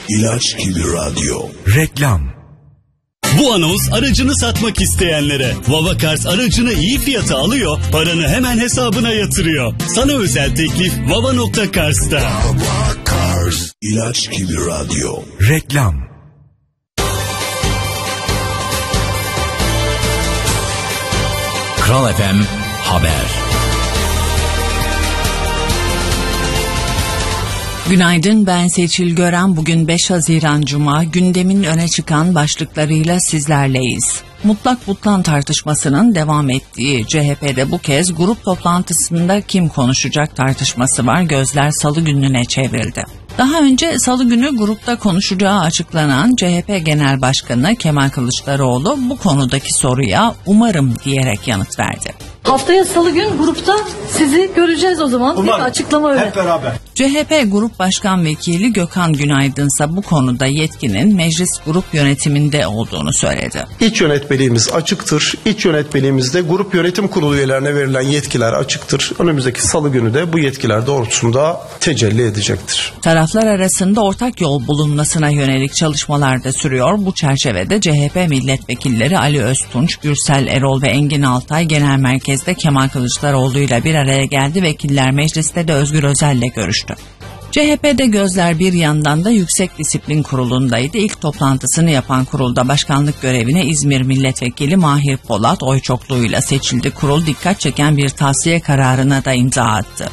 İlaç gibi radyo. Reklam. Bu anons aracını satmak isteyenlere. Vavakars aracını iyi fiyata alıyor, paranı hemen hesabına yatırıyor. Sana özel teklif Vava.Kars'ta. Vavakars. İlaç gibi radyo. Reklam. Kral FM Haber. Günaydın, ben Seçil Gören. Bugün 5 Haziran Cuma. Gündemin öne çıkan başlıklarıyla sizlerleyiz. Mutlak butlan tartışmasının devam ettiği CHP'de bu kez grup toplantısında kim konuşacak tartışması var. Gözler Salı gününe çevrildi. Daha önce Salı günü grupta konuşacağı açıklanan CHP Genel Başkanı Kemal Kılıçdaroğlu bu konudaki soruya umarım diyerek yanıt verdi. Haftaya Salı gün grupta sizi göreceğiz o zaman. Umarım. Bir açıklama öyle. Hep beraber. CHP Grup Başkan Vekili Gökhan Günaydın ise bu konuda yetkinin meclis grup yönetiminde olduğunu söyledi. İç yönetmeliğimiz açıktır. İç yönetmeliğimizde grup yönetim kurulu üyelerine verilen yetkiler açıktır. Önümüzdeki Salı günü de bu yetkiler doğrultusunda tecelli edecektir. Taraflar arasında ortak yol bulunmasına yönelik çalışmalar da sürüyor. Bu çerçevede CHP milletvekilleri Ali Öztunç, Gürsel Erol ve Engin Altay Genel Merkez'de Kemal Kılıçdaroğlu ile bir araya geldi. Vekiller Meclis'te de Özgür Özel'le görüştü. CHP'de gözler bir yandan da Yüksek Disiplin Kurulu'ndaydı. İlk toplantısını yapan kurulda başkanlık görevine İzmir Milletvekili Mahir Polat oy çokluğuyla seçildi. Kurul dikkat çeken bir tavsiye kararına da imza attı.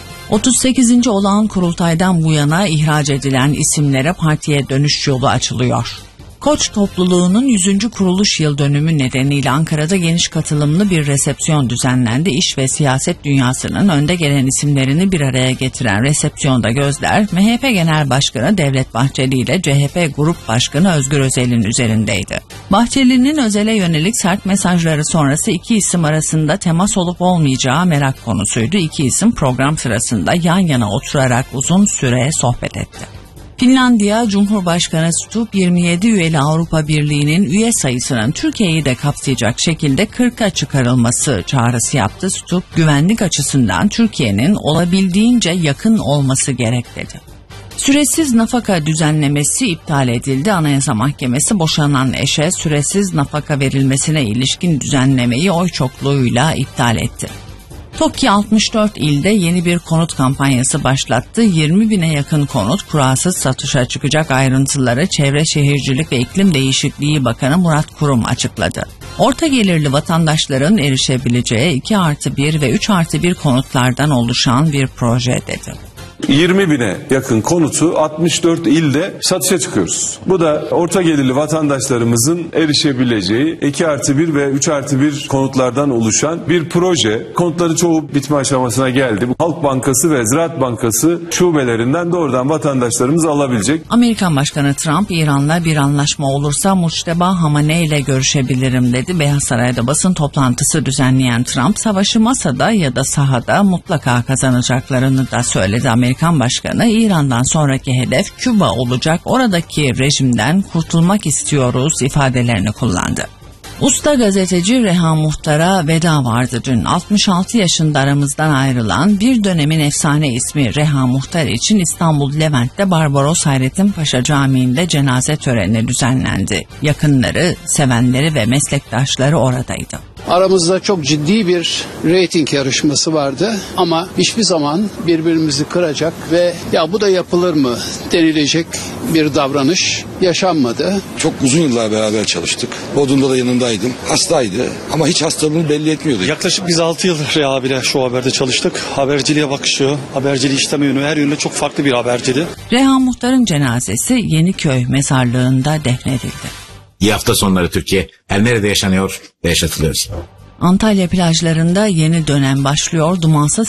38. olağan kurultaydan bu yana ihraç edilen isimlere partiye dönüş yolu açılıyor. Koç topluluğunun 100. kuruluş yıl dönümü nedeniyle Ankara'da geniş katılımlı bir resepsiyon düzenlendi. İş ve siyaset dünyasının önde gelen isimlerini bir araya getiren resepsiyonda gözler MHP Genel Başkanı Devlet Bahçeli ile CHP Grup Başkanı Özgür Özel'in üzerindeydi. Bahçeli'nin Özel'e yönelik sert mesajları sonrası iki isim arasında temas olup olmayacağı merak konusuydu. İki isim program sırasında yan yana oturarak uzun süre sohbet etti. Finlandiya Cumhurbaşkanı Stubb 27 üyeli Avrupa Birliği'nin üye sayısının Türkiye'yi de kapsayacak şekilde 40'a çıkarılması çağrısı yaptı. Stubb güvenlik açısından Türkiye'nin olabildiğince yakın olması gerek dedi. Süresiz nafaka düzenlemesi iptal edildi. Anayasa Mahkemesi boşanan eşe süresiz nafaka verilmesine ilişkin düzenlemeyi oy çokluğuyla iptal etti. TOKİ 64 ilde yeni bir konut kampanyası başlattı. 20 bine yakın konut kurasız satışa çıkacak, ayrıntıları Çevre Şehircilik ve İklim Değişikliği Bakanı Murat Kurum açıkladı. Orta gelirli vatandaşların erişebileceği 2+1 ve 3+1 konutlardan oluşan bir proje dedi. 20 bine yakın konutu 64 ilde satışa çıkıyoruz. Bu da orta gelirli vatandaşlarımızın erişebileceği 2+1 ve 3+1 konutlardan oluşan bir proje. Konutları çoğu bitme aşamasına geldi. Halk Bankası ve Ziraat Bankası şubelerinden doğrudan vatandaşlarımız alabilecek. Amerikan Başkanı Trump, İran'la bir anlaşma olursa Mujteba Hamaney ile görüşebilirim dedi. Beyaz Saray'da basın toplantısı düzenleyen Trump, savaşı masada ya da sahada mutlaka kazanacaklarını da söyledi. Amerikan Başkanı, İran'dan sonraki hedef Küba olacak, oradaki rejimden kurtulmak istiyoruz ifadelerini kullandı. Usta gazeteci Reha Muhtar'a veda vardı dün. 66 yaşında aramızdan ayrılan bir dönemin efsane ismi Reha Muhtar için İstanbul Levent'te Barbaros Hayrettin Paşa Camii'nde cenaze töreni düzenlendi. Yakınları, sevenleri ve meslektaşları oradaydı. Aramızda çok ciddi bir reyting yarışması vardı ama hiçbir zaman birbirimizi kıracak ve ya bu da yapılır mı denilecek bir davranış yaşanmadı. Çok uzun yıllar beraber çalıştık. Bodrum'da da yanındaydım. Hastaydı ama hiç hastalığını belli etmiyordu. Yaklaşık biz 6 yıldır Reha abiyle şu haberde çalıştık. Haberciliğe bakışı, haberciliği işleme yönü, her yönde çok farklı bir haberciydi. Reha Muhtar'ın cenazesi Yeniköy mezarlığında defnedildi. İyi hafta sonları Türkiye. Her nerede yaşanıyor ve yaşatılıyoruz. Antalya plajlarında yeni dönem başlıyor. Dumansız